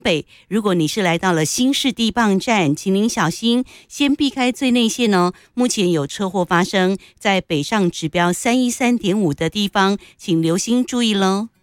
北，如果你是来到了新市地磅站，请您小心，先避开最内线哦。目前有车祸发生在北上指标313.5的地方，请留心注意喽。